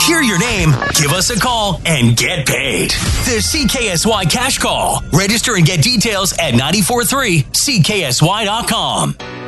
hear your name, give us a call, and get paid. The CKSY Cash Call. Register and get details at 943CKSY.com.